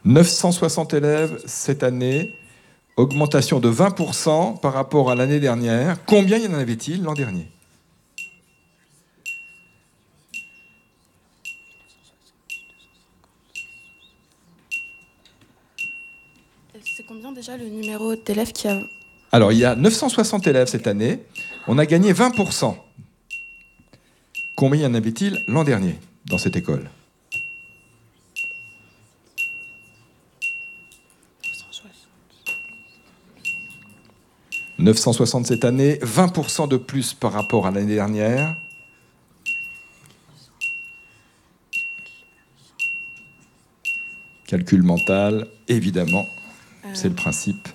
960 élèves cette année, augmentation de 20% par rapport à l'année dernière. Combien y en avait-il l'an dernier ? C'est combien déjà le numéro d'élèves qui a... Alors, il y a 960 élèves cette année. On a gagné 20%. Combien y en avait-il l'an dernier dans cette école ? 960 cette année, 20% de plus par rapport à l'année dernière. Calcul mental, évidemment, c'est le principe.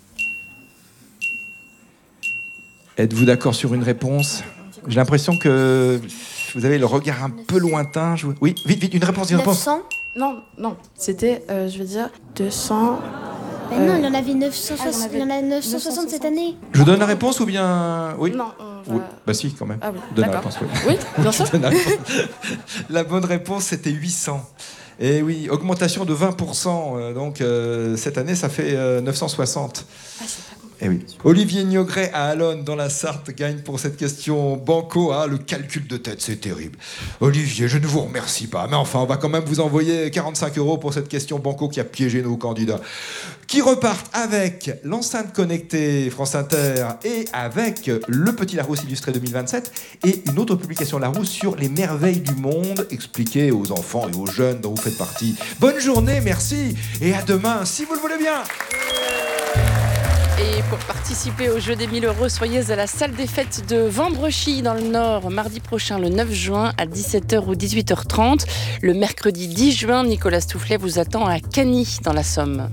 Êtes-vous d'accord sur une réponse ? J'ai l'impression que vous avez le regard un peu lointain. Oui, vite, une réponse. 900 ? Non, c'était, je veux dire, 200... non, il y en avait 960, il y en a 960 cette année. Je vous donne la réponse ou bien... Oui. Non, oui. Bah si, quand même. Ah oui, donne d'accord. La réponse, oui, bien sûr. La bonne réponse, c'était 800. Et oui, augmentation de 20%. Donc, cette année, ça fait 960. Ah, c'est pas compris. Eh oui. Olivier Niogret à Allonne, dans la Sarthe, gagne pour cette question banco. Le calcul de tête, c'est terrible. Olivier, je ne vous remercie pas. Mais enfin, on va quand même vous envoyer 45 € pour cette question banco qui a piégé nos candidats. Qui repartent avec l'enceinte connectée France Inter et avec le Petit Larousse illustré 2027 et une autre publication Larousse sur les merveilles du monde expliquées aux enfants et aux jeunes dont vous faites partie. Bonne journée, merci et à demain si vous le voulez bien. Et pour participer au jeu des 1000 €, soyez à la salle des fêtes de Vambrechy dans le Nord, mardi prochain, le 9 juin, à 17h ou 18h30. Le mercredi 10 juin, Nicolas Stoufflet vous attend à Cagny, dans la Somme.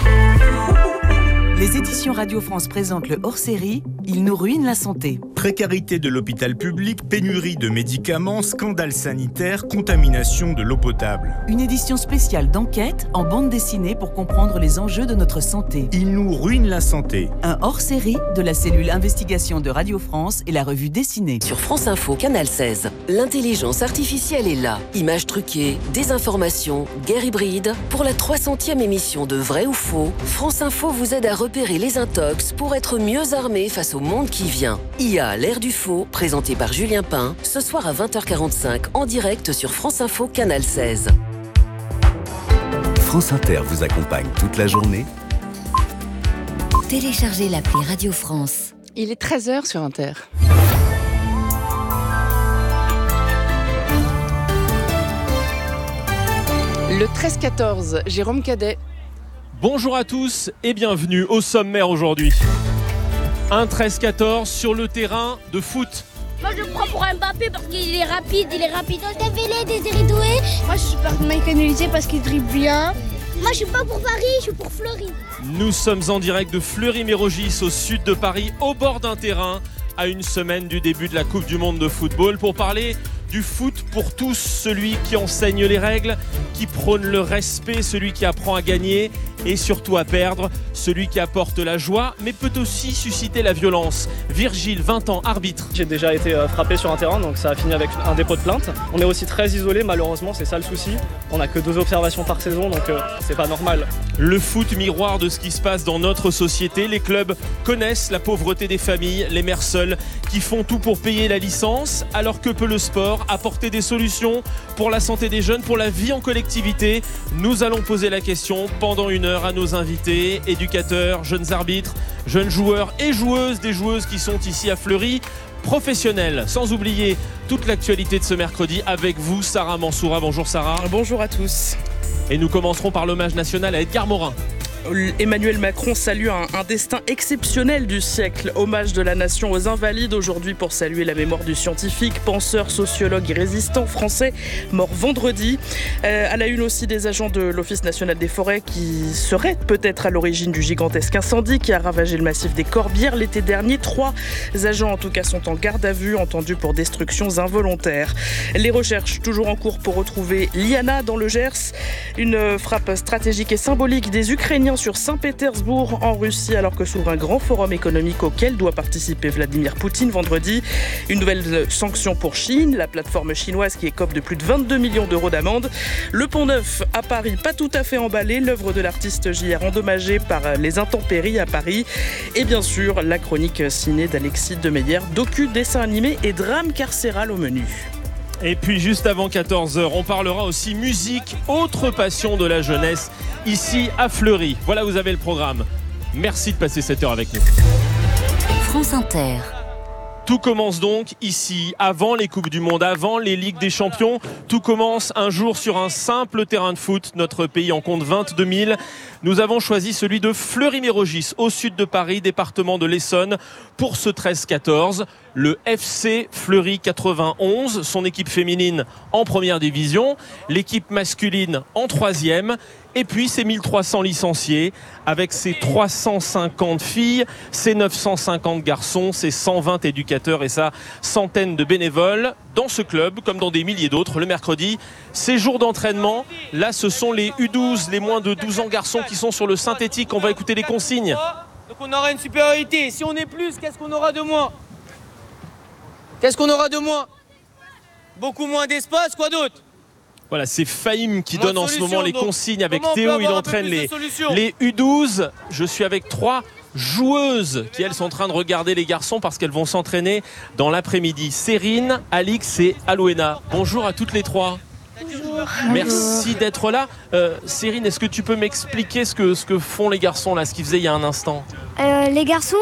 Les éditions Radio France présentent le hors-série « Il nous ruine la santé ». Précarité de l'hôpital public, pénurie de médicaments, scandale sanitaire, contamination de l'eau potable. Une édition spéciale d'enquête en bande dessinée pour comprendre les enjeux de notre santé. Il nous ruine la santé. Un hors-série de la cellule investigation de Radio France et la revue dessinée. Sur France Info, Canal 16, l'intelligence artificielle est là. Images truquées, désinformation, guerre hybride. Pour la 300e émission de Vrai ou Faux, France Info vous aide à repérer les intox pour être mieux armé face au monde qui vient. IA, l'ère du faux, présenté par Julien Pain, ce soir à 20h45 en direct sur France Info, Canal 16. France Inter vous accompagne toute la journée. Téléchargez l'appli Radio France. Il est 13h sur Inter. Le 13-14, Jérôme Cadet. Bonjour à tous et bienvenue au sommaire aujourd'hui. Un 13-14 sur le terrain de foot. Moi je prends pour Mbappé parce qu'il est rapide, Dembélé, Désiré Doué. Moi je suis pour Michael Olise parce qu'il dribble bien. Moi je suis pas pour Paris, je suis pour Fleury. Nous sommes en direct de Fleury-Mérogis au sud de Paris, au bord d'un terrain, à une semaine du début de la Coupe du Monde de football, pour parler du foot pour tous, celui qui enseigne les règles, qui prône le respect, celui qui apprend à gagner et surtout à perdre, celui qui apporte la joie mais peut aussi susciter la violence. Virgile, 20 ans, arbitre. J'ai déjà été frappé sur un terrain, donc ça a fini avec un dépôt de plainte. On est aussi très isolé, malheureusement, c'est ça le souci. On n'a que 2 observations par saison, donc c'est pas normal. Le foot, miroir de ce qui se passe dans notre société. Les clubs connaissent la pauvreté des familles, les mères seules qui font tout pour payer la licence, alors que peut le sport apporter des solutions pour la santé des jeunes, pour la vie en collectivité. Nous allons poser la question pendant 1 heure à nos invités, éducateurs, jeunes arbitres, jeunes joueurs et joueuses, des joueuses qui sont ici à Fleury, professionnelles. Sans oublier toute l'actualité de ce mercredi avec vous, Sarah Mansoura. Bonjour Sarah. Bonjour à tous. Et nous commencerons par l'hommage national à Edgar Morin. Emmanuel Macron salue un destin exceptionnel du siècle. Hommage de la nation aux Invalides aujourd'hui pour saluer la mémoire du scientifique, penseur, sociologue et résistant français mort vendredi. À la une aussi des agents de l'Office national des forêts qui seraient peut-être à l'origine du gigantesque incendie qui a ravagé le massif des Corbières l'été dernier. 3 agents en tout cas sont en garde à vue, entendus pour destructions involontaires. Les recherches toujours en cours pour retrouver Liana dans le Gers. Une frappe stratégique et symbolique des Ukrainiens entretien sur Saint-Pétersbourg en Russie alors que s'ouvre un grand forum économique auquel doit participer Vladimir Poutine vendredi. Une nouvelle sanction pour Chine, la plateforme chinoise qui écope de plus de 22 millions d'euros d'amende. Le Pont Neuf à Paris, pas tout à fait emballé, l'œuvre de l'artiste JR endommagée par les intempéries à Paris. Et bien sûr, la chronique ciné d'Alexis Demeyer, docu, dessin animé et drame carcéral au menu. Et puis juste avant 14h, on parlera aussi musique, autre passion de la jeunesse, ici à Fleury. Voilà, vous avez le programme. Merci de passer cette heure avec nous. France Inter. Tout commence donc ici, avant les Coupes du Monde, avant les Ligues des Champions. Tout commence un jour sur un simple terrain de foot. Notre pays en compte 22 000. Nous avons choisi celui de Fleury-Mérogis, au sud de Paris, département de l'Essonne, pour ce 13-14. Le FC Fleury 91, son équipe féminine en première division, l'équipe masculine en troisième. Et puis ses 1300 licenciés, avec ses 350 filles, ses 950 garçons, ses 120 éducateurs et sa centaine de bénévoles. Dans ce club, comme dans des milliers d'autres, le mercredi, c'est jour d'entraînement. Là, ce sont les U12, les moins de 12 ans garçons qui sont sur le synthétique. On va écouter les consignes. Donc on aura une supériorité. Si on est plus, qu'est-ce qu'on aura de moins? Qu'est-ce qu'on aura de moins? Beaucoup moins d'espace, quoi d'autre? Voilà, c'est Fahim qui donne en ce moment les consignes avec Théo. Il entraîne les U12. Je suis avec 3 joueuses qui, elles, sont en train de regarder les garçons parce qu'elles vont s'entraîner dans l'après-midi. Sérine, Alix et Alouena. Bonjour à toutes les 3. Bonjour. Merci d'être là. Sérine, est-ce que tu peux m'expliquer ce que font les garçons là, ce qu'ils faisaient il y a un instant? Les garçons,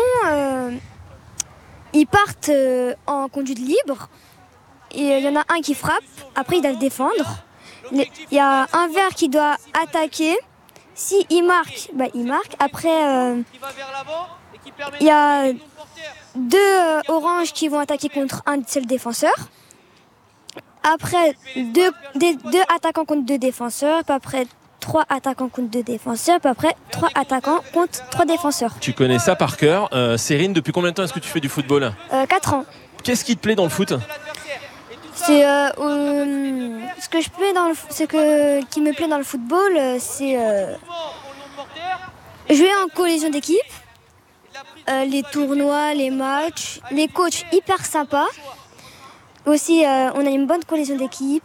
ils partent en conduite libre. Et il y en a un qui frappe, après ils doivent défendre. Il y a un vert qui doit attaquer. S'il marque, il marque. Après, il y a 2 oranges qui vont attaquer contre un seul défenseur. Après, 2 attaquants contre 2 défenseurs. Puis après, 3 attaquants contre 2 défenseurs. Puis après, 3 attaquants contre 3 défenseurs. Tu connais ça par cœur. Sérine, depuis combien de temps est-ce que tu fais du football? 4 ans. Qu'est-ce qui te plaît dans le foot? C'est qui me plaît dans le football, c'est jouer en cohésion d'équipe, les tournois, les matchs, les coachs hyper sympas. Aussi, on a une bonne cohésion d'équipe.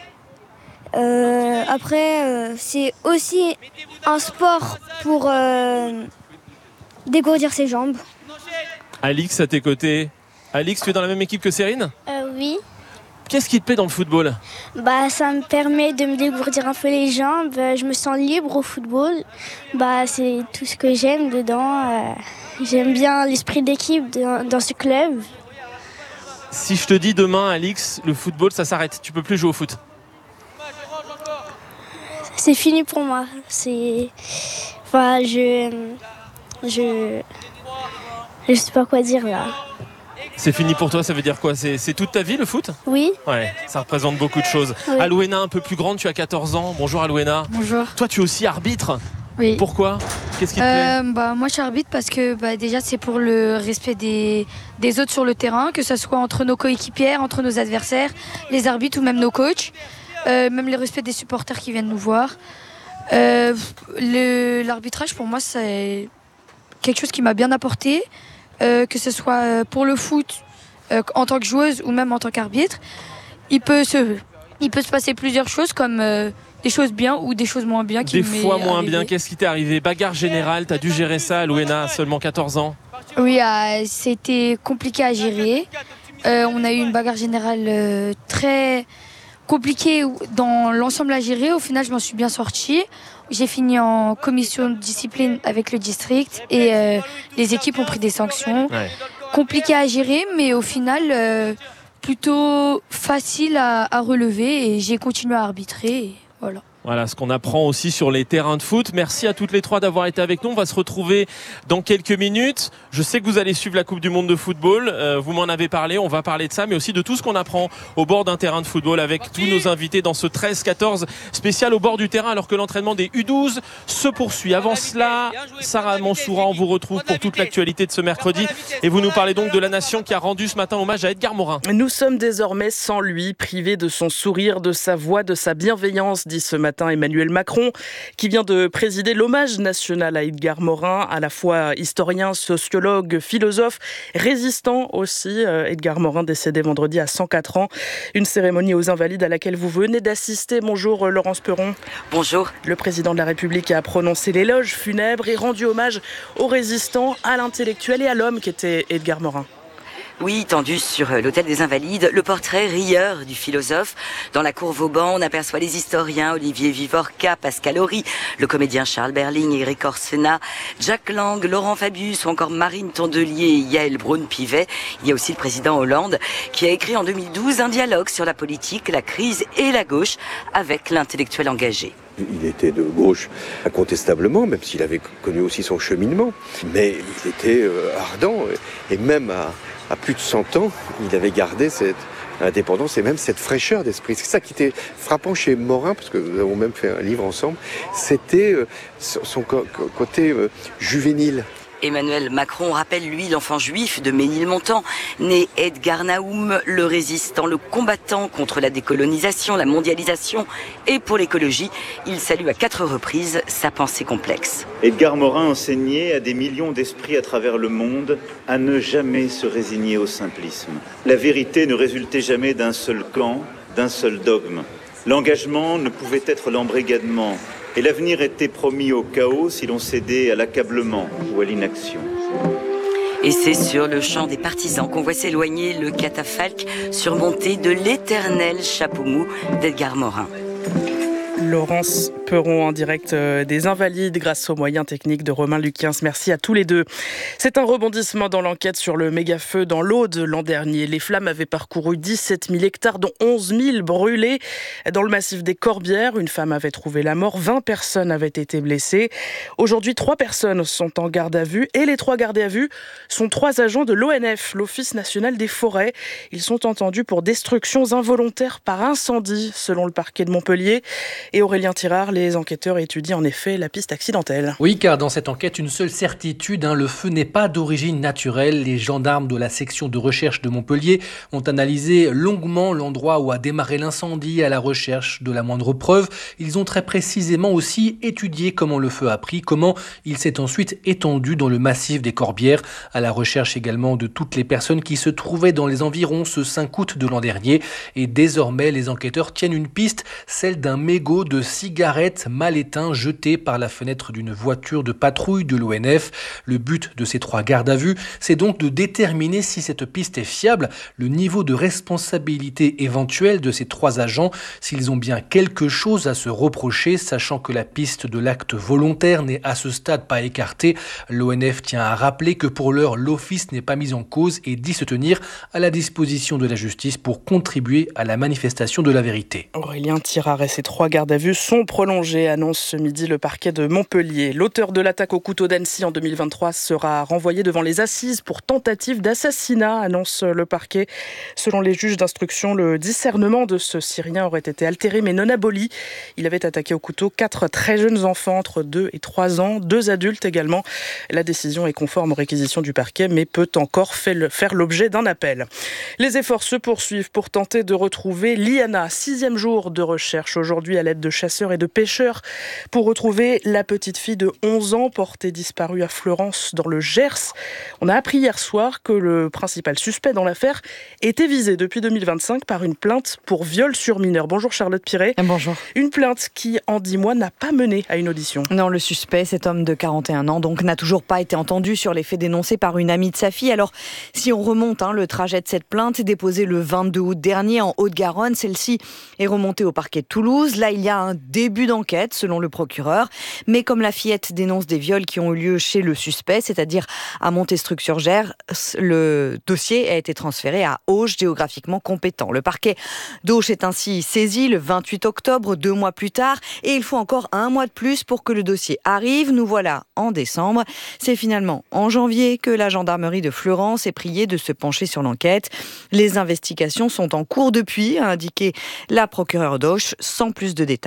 Après, c'est aussi un sport pour dégourdir ses jambes. Alix, à tes côtés. Alix, tu es dans la même équipe que Sérine? Oui. Qu'est-ce qui te plaît dans le football? Ça me permet de me dégourdir un peu les jambes. Je me sens libre au football. C'est tout ce que j'aime dedans. J'aime bien l'esprit d'équipe dans ce club. Si je te dis demain, Alix, le football, ça s'arrête. Tu peux plus jouer au foot. C'est fini pour moi. Je sais pas quoi dire là. C'est fini pour toi, ça veut dire quoi? C'est toute ta vie le foot? Oui. Ouais, ça représente beaucoup de choses. Oui. Alouena, un peu plus grande, tu as 14 ans. Bonjour Alouena. Bonjour. Toi, tu es aussi arbitre? Oui. Pourquoi? Qu'est-ce qui te plaît? Moi, je suis arbitre parce que déjà, c'est pour le respect des autres sur le terrain, que ce soit entre nos coéquipières, entre nos adversaires, les arbitres ou même nos coachs. Même le respect des supporters qui viennent nous voir. L'arbitrage, pour moi, c'est quelque chose qui m'a bien apporté. Que ce soit pour le foot en tant que joueuse ou même en tant qu'arbitre, il peut se passer plusieurs choses comme des choses bien ou des choses moins bien. Des fois moins bien, qu'est-ce qui t'est arrivé? Bagarre générale, t'as dû gérer ça, Alouena, seulement 14 ans? Oui, c'était compliqué à gérer. On a eu une bagarre générale très compliquée dans l'ensemble à gérer. Au final, je m'en suis bien sortie. J'ai fini en commission de discipline avec le district et les équipes ont pris des sanctions. Ouais. Compliqué à gérer, mais au final, plutôt facile à relever et j'ai continué à arbitrer. Et voilà. Voilà ce qu'on apprend aussi sur les terrains de foot. Merci à toutes les 3 d'avoir été avec nous. On va se retrouver dans quelques minutes. Je sais que vous allez suivre la Coupe du Monde de football. Vous m'en avez parlé. On va parler de ça, mais aussi de tout ce qu'on apprend au bord d'un terrain de football avec tous nos invités dans ce 13-14 spécial au bord du terrain alors que l'entraînement des U12 se poursuit. Avant cela, Sarah Mansoura, on vous retrouve pour toute l'actualité de ce mercredi. Et vous nous parlez donc de la nation qui a rendu ce matin hommage à Edgar Morin. Nous sommes désormais sans lui, privés de son sourire, de sa voix, de sa bienveillance, dit ce matin matin Emmanuel Macron, qui vient de présider l'hommage national à Edgar Morin, à la fois historien, sociologue, philosophe, résistant aussi. Edgar Morin décédé vendredi à 104 ans. Une cérémonie aux Invalides à laquelle vous venez d'assister. Bonjour Laurence Perron. Bonjour. Le président de la République a prononcé l'éloge funèbre et rendu hommage aux résistants, à l'intellectuel et à l'homme qui était Edgar Morin. Oui, tendu sur l'hôtel des Invalides, le portrait rieur du philosophe. Dans la cour Vauban, on aperçoit les historiens Olivier Vivorca, Pascal Horry, le comédien Charles Berling, Éric Orsena, Jack Lang, Laurent Fabius ou encore Marine Tondelier et Yael Braun-Pivet. Il y a aussi le président Hollande qui a écrit en 2012 un dialogue sur la politique, la crise et la gauche avec l'intellectuel engagé. Il était de gauche incontestablement, même s'il avait connu aussi son cheminement. Mais il était ardent et même à plus de 100 ans, il avait gardé cette indépendance et même cette fraîcheur d'esprit. C'est ça qui était frappant chez Morin, parce que nous avons même fait un livre ensemble, c'était son côté juvénile. Emmanuel Macron rappelle, lui, l'enfant juif de Ménilmontant, né Edgar Naoum, le résistant, le combattant contre la décolonisation, la mondialisation et pour l'écologie. Il salue à 4 reprises sa pensée complexe. Edgar Morin enseignait à des millions d'esprits à travers le monde à ne jamais se résigner au simplisme. La vérité ne résultait jamais d'un seul camp, d'un seul dogme. L'engagement ne pouvait être l'embrigadement. Et l'avenir était promis au chaos si l'on cédait à l'accablement ou à l'inaction. Et c'est sur le champ des partisans qu'on voit s'éloigner le catafalque surmonté de l'éternel chapeau mou d'Edgar Morin. Laurence Perron en direct des Invalides grâce aux moyens techniques de Romain Luquiens. Merci à tous les deux. C'est un rebondissement dans l'enquête sur le méga-feu dans l'Aude l'an dernier. Les flammes avaient parcouru 17 000 hectares, dont 11 000 brûlés. Dans le massif des Corbières, une femme avait trouvé la mort, 20 personnes avaient été blessées. Aujourd'hui, 3 personnes sont en garde à vue et les 3 gardés à vue sont 3 agents de l'ONF, l'Office national des forêts. Ils sont entendus pour destructions involontaires par incendie, selon le parquet de Montpellier. Et Aurélien Tirard, les enquêteurs étudient en effet la piste accidentelle. Oui, car dans cette enquête, une seule certitude, le feu n'est pas d'origine naturelle. Les gendarmes de la section de recherche de Montpellier ont analysé longuement l'endroit où a démarré l'incendie à la recherche de la moindre preuve. Ils ont très précisément aussi étudié comment le feu a pris, comment il s'est ensuite étendu dans le massif des Corbières, à la recherche également de toutes les personnes qui se trouvaient dans les environs ce 5 août de l'an dernier. Et désormais, les enquêteurs tiennent une piste, celle d'un mégot de cigarettes mal éteint jeté par la fenêtre d'une voiture de patrouille de l'ONF. Le but de ces 3 gardes à vue, c'est donc de déterminer si cette piste est fiable, le niveau de responsabilité éventuel de ces 3 agents, s'ils ont bien quelque chose à se reprocher, sachant que la piste de l'acte volontaire n'est à ce stade pas écartée. L'ONF tient à rappeler que pour l'heure, l'office n'est pas mis en cause et dit se tenir à la disposition de la justice pour contribuer à la manifestation de la vérité. Aurélien Tirard et ses 3 gardes à vue sont prolongés, annonce ce midi le parquet de Montpellier. L'auteur de l'attaque au couteau d'Annecy en 2023 sera renvoyé devant les assises pour tentative d'assassinat, annonce le parquet. Selon les juges d'instruction, le discernement de ce Syrien aurait été altéré mais non aboli. Il avait attaqué au couteau 4 très jeunes enfants entre 2 et 3 ans, 2 adultes également. La décision est conforme aux réquisitions du parquet mais peut encore faire l'objet d'un appel. Les efforts se poursuivent pour tenter de retrouver Liana, 6e jour de recherche aujourd'hui à l'aide de chasseurs et de pêcheurs pour retrouver la petite fille de 11 ans portée disparue à Fleurance dans le Gers. On a appris hier soir que le principal suspect dans l'affaire était visé depuis 2025 par une plainte pour viol sur mineur. Bonjour Charlotte Piret. Bonjour. Une plainte qui, en 10 mois, n'a pas mené à une audition. Non, le suspect, cet homme de 41 ans, donc n'a toujours pas été entendu sur les faits dénoncés par une amie de sa fille. Alors, si on remonte le trajet de cette plainte, déposée le 22 août dernier en Haute-Garonne, celle-ci est remontée au parquet de Toulouse. Là, il y a un début d'enquête, selon le procureur. Mais comme la fillette dénonce des viols qui ont eu lieu chez le suspect, c'est-à-dire à Montestruc-sur-Gers, le dossier a été transféré à Auch, géographiquement compétent. Le parquet d'Auch est ainsi saisi le 28 octobre, 2 mois plus tard, et il faut encore 1 mois de plus pour que le dossier arrive. Nous voilà en décembre. C'est finalement en janvier que la gendarmerie de Fleurance est priée de se pencher sur l'enquête. Les investigations sont en cours depuis, a indiqué la procureure d'Auch, sans plus de détails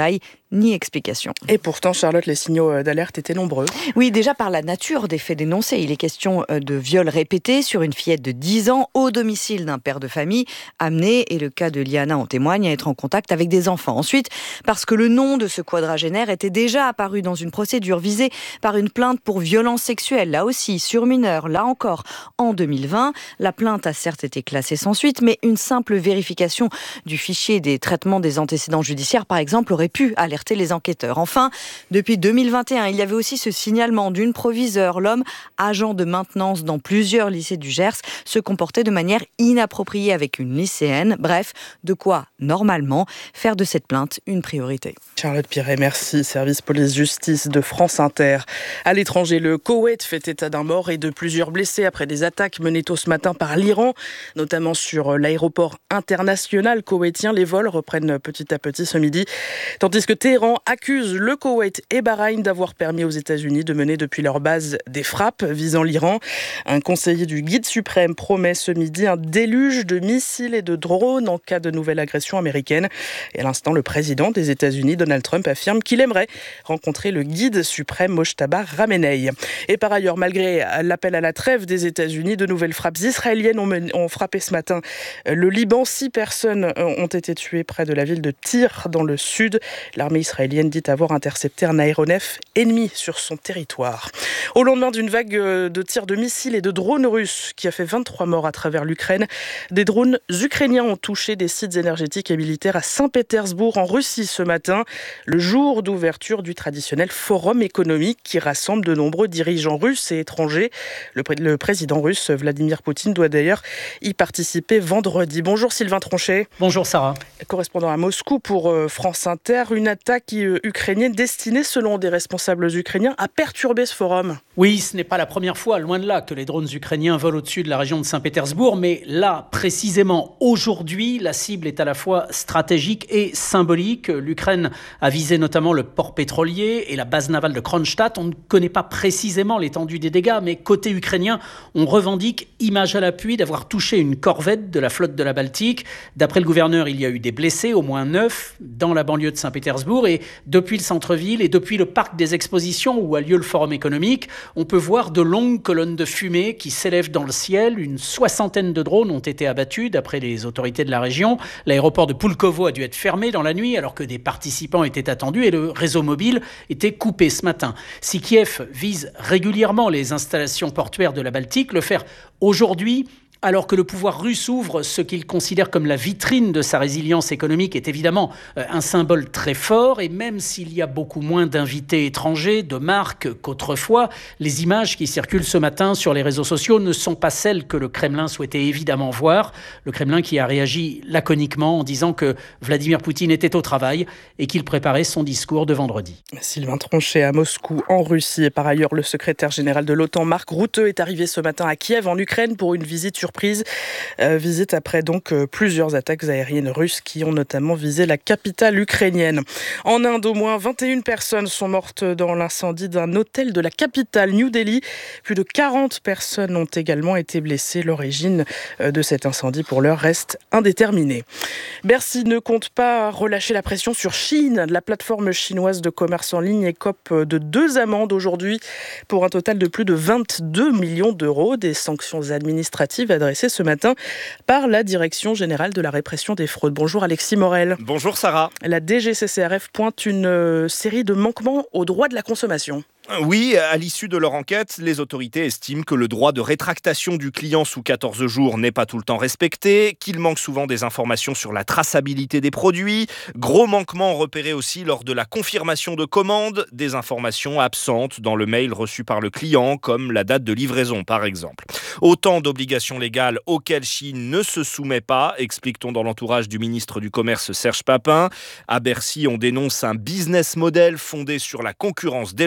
ni explication. Et pourtant, Charlotte, les signaux d'alerte étaient nombreux. Oui, déjà par la nature des faits dénoncés. Il est question de viols répétés sur une fillette de 10 ans au domicile d'un père de famille amené, et le cas de Liana en témoigne, à être en contact avec des enfants. Ensuite, parce que le nom de ce quadragénaire était déjà apparu dans une procédure visée par une plainte pour violence sexuelle, là aussi, sur mineur, là encore, en 2020. La plainte a certes été classée sans suite, mais une simple vérification du fichier des traitements des antécédents judiciaires, par exemple, aurait pu alerter les enquêteurs. Enfin, depuis 2021, il y avait aussi ce signalement d'une proviseure. L'homme, agent de maintenance dans plusieurs lycées du Gers, se comportait de manière inappropriée avec une lycéenne. Bref, de quoi, normalement, faire de cette plainte une priorité. Charlotte Piret, merci. Service police-justice de France Inter. À l'étranger, le Koweït fait état d'un mort et de plusieurs blessés après des attaques menées tôt ce matin par l'Iran, notamment sur l'aéroport international koweïtien. Les vols reprennent petit à petit ce midi, tandis que Téhéran accuse le Koweït et Bahreïn d'avoir permis aux États-Unis de mener depuis leur base des frappes visant l'Iran. Un conseiller du guide suprême promet ce midi un déluge de missiles et de drones en cas de nouvelle agression américaine. Et à l'instant, le président des États-Unis, Donald Trump, affirme qu'il aimerait rencontrer le guide suprême Mojtaba Khamenei. Et par ailleurs, malgré l'appel à la trêve des États-Unis, de nouvelles frappes israéliennes ont frappé ce matin le Liban. 6 personnes ont été tuées près de la ville de Tyr, dans le sud. L'armée israélienne dit avoir intercepté un aéronef ennemi sur son territoire. Au lendemain d'une vague de tirs de missiles et de drones russes qui a fait 23 morts à travers l'Ukraine, des drones ukrainiens ont touché des sites énergétiques et militaires à Saint-Pétersbourg, en Russie, ce matin, le jour d'ouverture du traditionnel forum économique qui rassemble de nombreux dirigeants russes et étrangers. Le président russe, Vladimir Poutine, doit d'ailleurs y participer vendredi. Bonjour Sylvain Tronchet. Bonjour Sarah. Correspondant à Moscou pour France Inter. Une attaque ukrainienne destinée, selon des responsables ukrainiens, à perturber ce forum. Oui, ce n'est pas la première fois, loin de là, que les drones ukrainiens volent au-dessus de la région de Saint-Pétersbourg, mais là, précisément aujourd'hui, la cible est à la fois stratégique et symbolique. L'Ukraine a visé notamment le port pétrolier et la base navale de Kronstadt. On ne connaît pas précisément l'étendue des dégâts, mais côté ukrainien, on revendique, image à l'appui, d'avoir touché une corvette de la flotte de la Baltique. D'après le gouverneur, il y a eu des blessés, au moins 9, dans la banlieue de Saint-Pétersbourg. Et depuis le centre-ville et depuis le parc des expositions où a lieu le forum économique, on peut voir de longues colonnes de fumée qui s'élèvent dans le ciel. Une 60aine de drones ont été abattus, d'après les autorités de la région. L'aéroport de Pulkovo a dû être fermé dans la nuit, alors que des participants étaient attendus et le réseau mobile était coupé ce matin. Si Kiev vise régulièrement les installations portuaires de la Baltique, le faire aujourd'hui, alors que le pouvoir russe ouvre ce qu'il considère comme la vitrine de sa résilience économique, est évidemment un symbole très fort. Et même s'il y a beaucoup moins d'invités étrangers, de marques qu'autrefois, les images qui circulent ce matin sur les réseaux sociaux ne sont pas celles que le Kremlin souhaitait évidemment voir. Le Kremlin qui a réagi laconiquement en disant que Vladimir Poutine était au travail et qu'il préparait son discours de vendredi. Sylvain Tronchet à Moscou, en Russie. Et par ailleurs, le secrétaire général de l'OTAN, Mark Rutte, est arrivé ce matin à Kiev, en Ukraine, pour une visite surprise. Visite après donc plusieurs attaques aériennes russes qui ont notamment visé la capitale ukrainienne. En Inde, au moins 21 personnes sont mortes dans l'incendie d'un hôtel de la capitale, New Delhi. Plus de 40 personnes ont également été blessées. L'origine de cet incendie, pour l'heure, reste indéterminée. Bercy ne compte pas relâcher la pression sur Shein. La plateforme chinoise de commerce en ligne écope de 2 amendes aujourd'hui pour un total de plus de 22 millions d'euros. Des sanctions administratives adressé ce matin par la Direction générale de la répression des fraudes. Bonjour Alexis Morel. Bonjour Sarah. La DGCCRF pointe une série de manquements aux droits de la consommation. Oui, à l'issue de leur enquête, les autorités estiment que le droit de rétractation du client sous 14 jours n'est pas tout le temps respecté, qu'il manque souvent des informations sur la traçabilité des produits, gros manquements repérés aussi lors de la confirmation de commande, des informations absentes dans le mail reçu par le client, comme la date de livraison par exemple. Autant d'obligations légales auxquelles Chine ne se soumet pas, explique-t-on dans l'entourage du ministre du Commerce Serge Papin. À Bercy, on dénonce un business model fondé sur la concurrence déloyale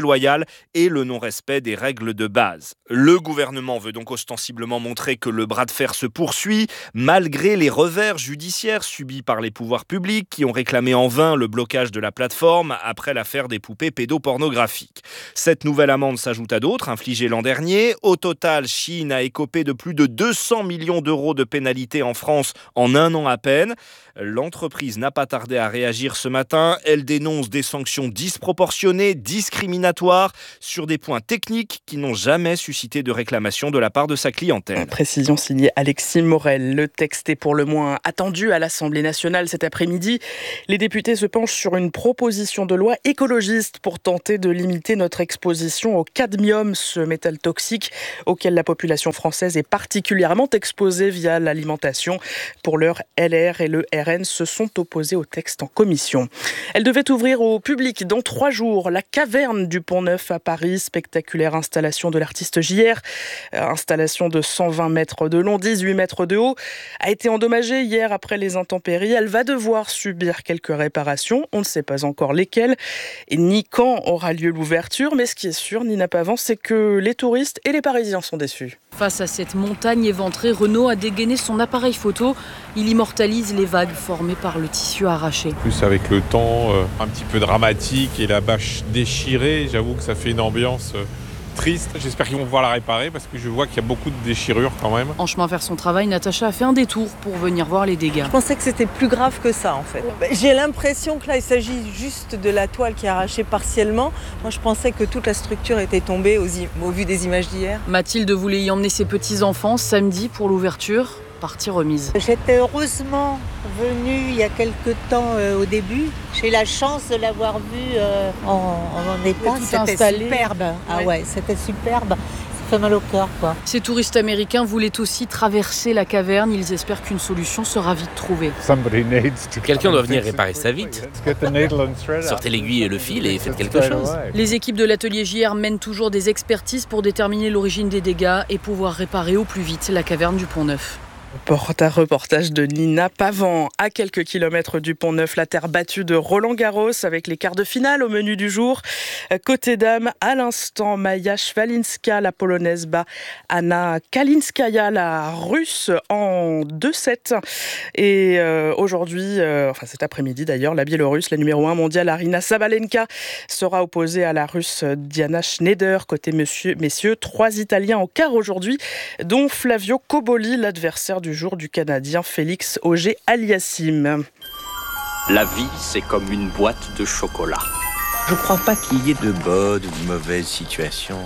et le non-respect des règles de base. Le gouvernement veut donc ostensiblement montrer que le bras de fer se poursuit, malgré les revers judiciaires subis par les pouvoirs publics qui ont réclamé en vain le blocage de la plateforme après l'affaire des poupées pédopornographiques. Cette nouvelle amende s'ajoute à d'autres infligées l'an dernier. Au total, Shein a écopé de plus de 200 millions d'euros de pénalités en France en un an à peine. L'entreprise n'a pas tardé à réagir ce matin. Elle dénonce des sanctions disproportionnées, discriminatoires, sur des points techniques qui n'ont jamais suscité de réclamation de la part de sa clientèle. Précision signée Alexis Morel. Le texte est pour le moins attendu à l'Assemblée nationale cet après-midi. Les députés se penchent sur une proposition de loi écologiste pour tenter de limiter notre exposition au cadmium, ce métal toxique auquel la population française est particulièrement exposée via l'alimentation. Pour l'heure, LR et le RN se sont opposés au texte en commission. Elle devait ouvrir au public dans 3 jours. La caverne du Pont-Neuf à Paris, spectaculaire installation de l'artiste JR, installation de 120 mètres de long, 18 mètres de haut, a été endommagée hier après les intempéries. Elle va devoir subir quelques réparations, on ne sait pas encore lesquelles, et ni quand aura lieu l'ouverture, mais ce qui est sûr, Nina Pavant, c'est que les touristes et les Parisiens sont déçus. Face à cette montagne éventrée, Renaud a dégainé son appareil photo. Il immortalise les vagues formées par le tissu arraché. Plus avec le temps un petit peu dramatique et la bâche déchirée, j'avoue que ça fait une ambiance triste. J'espère qu'ils vont pouvoir la réparer parce que je vois qu'il y a beaucoup de déchirures quand même. En chemin vers son travail, Natacha a fait un détour pour venir voir les dégâts. Je pensais que c'était plus grave que ça en fait. J'ai l'impression que là il s'agit juste de la toile qui est arrachée partiellement. Moi je pensais que toute la structure était tombée au vu des images d'hier. Mathilde voulait y emmener ses petits-enfants samedi pour l'ouverture. Partie remise. J'étais heureusement venue il y a quelque temps au début. J'ai la chance de l'avoir vu en état. C'était superbe. Ah ouais, c'était superbe. Ça fait mal au cœur, quoi. Ces touristes américains voulaient aussi traverser la caverne. Ils espèrent qu'une solution sera vite trouvée. Quelqu'un doit venir réparer ça vite. Sortez l'aiguille et le fil et faites quelque chose. Les équipes de l'atelier JR mènent toujours des expertises pour déterminer l'origine des dégâts et pouvoir réparer au plus vite la caverne du Pont-Neuf. Reportage de Nina Pavant. À quelques kilomètres du Pont-Neuf, la terre battue de Roland-Garros avec les quarts de finale au menu du jour. Côté dames, à l'instant, Maya Shvalinska, la polonaise, bat Anna Kalinskaya, la russe, en 2-7. Et aujourd'hui, cet après-midi d'ailleurs, la biélorusse, la numéro 1 mondiale, Arina Sabalenka, sera opposée à la russe Diana Schneider. Côté messieurs, 3 Italiens en quart aujourd'hui, dont Flavio Coboli, l'adversaire du jour du Canadien Félix Auger-Aliassime. La vie, c'est comme une boîte de chocolat. Je ne crois pas qu'il y ait de bonnes ou de mauvaises situations.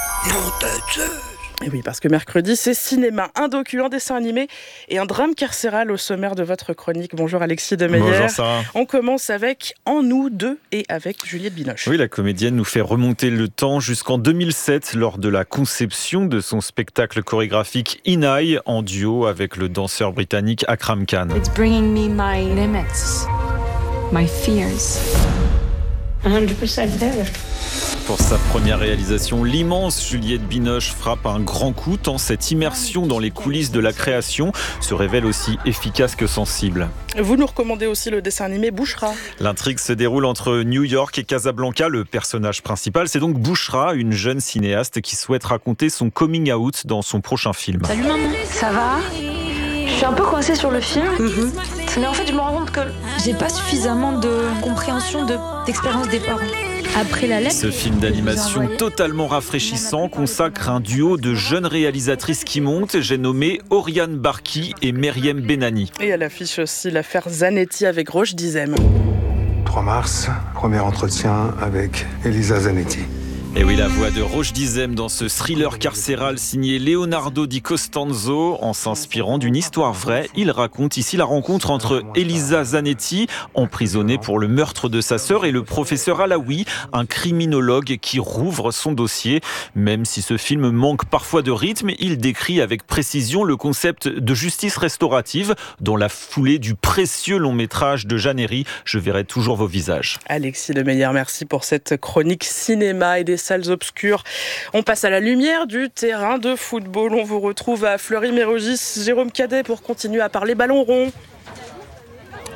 Et oui, parce que mercredi, c'est cinéma, un docu, un dessin animé et un drame carcéral au sommaire de votre chronique. Bonjour Alexis Demeyer. Bonjour Sarah. On commence avec En nous deux et avec Juliette Binoche. Oui, la comédienne nous fait remonter le temps jusqu'en 2007 lors de la conception de son spectacle chorégraphique Inai en duo avec le danseur britannique Akram Khan. It's bringing me my limits, my fears. 100% there. Pour sa première réalisation, l'immense Juliette Binoche frappe un grand coup tant cette immersion dans les coulisses de la création se révèle aussi efficace que sensible. Vous nous recommandez aussi le dessin animé Bouchra. L'intrigue se déroule entre New York et Casablanca. Le personnage principal, c'est donc Bouchra, une jeune cinéaste qui souhaite raconter son coming out dans son prochain film. Salut maman, ça va ? Je suis un peu coincée sur le film, mais en fait je me rends compte que j'ai pas suffisamment de compréhension d'expérience des parents. Après la lettre, ce film d'animation totalement rafraîchissant consacre un duo de jeunes réalisatrices qui montent. J'ai nommé Oriane Barki et Meriem Benani. Et elle affiche aussi l'affaire Zanetti avec Roche Dizem. 3 mars, premier entretien avec Elisa Zanetti. Et oui, la voix de Roche Dizem dans ce thriller carcéral signé Leonardo Di Costanzo. En s'inspirant d'une histoire vraie, il raconte ici la rencontre entre Elisa Zanetti, emprisonnée pour le meurtre de sa sœur, et le professeur Alaoui, un criminologue qui rouvre son dossier. Même si ce film manque parfois de rythme, il décrit avec précision le concept de justice restaurative dans la foulée du précieux long métrage de Jeanne Herry, Je verrai toujours vos visages. Alexis Demeyer, merci pour cette chronique cinéma et des salles obscures. On passe à la lumière du terrain de football. On vous retrouve à Fleury-Mérogis. Jérôme Cadet pour continuer à parler ballon rond.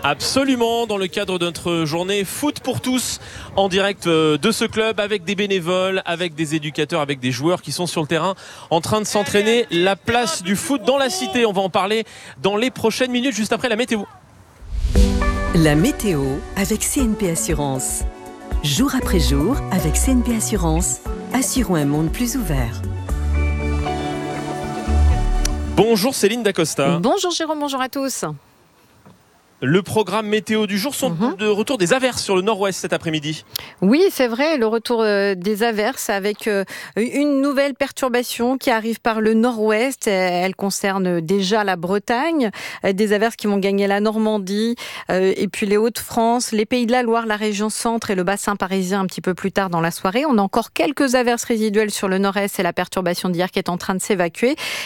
Absolument, dans le cadre de notre journée Foot pour tous, en direct de ce club, avec des bénévoles, avec des éducateurs, avec des joueurs qui sont sur le terrain en train de s'entraîner. La place du foot dans la cité, on va en parler dans les prochaines minutes, juste après la météo. La météo avec CNP Assurance. Jour après jour, avec CNP Assurance, assurons un monde plus ouvert. Bonjour Céline Dacosta. Bonjour Jérôme, bonjour à tous. Le programme météo du jour sont de retour des averses sur le nord-ouest cet après-midi. Oui, c'est vrai, le retour des averses avec une nouvelle perturbation qui arrive par le nord-ouest. Elle concerne déjà la Bretagne. Des averses qui vont gagner la Normandie et puis les Hauts-de-France, les Pays de la Loire, la région centre et le bassin parisien un petit peu plus tard dans la soirée. On a encore quelques averses résiduelles sur le nord-est et la perturbation d'hier qui est en train de s'évacuer.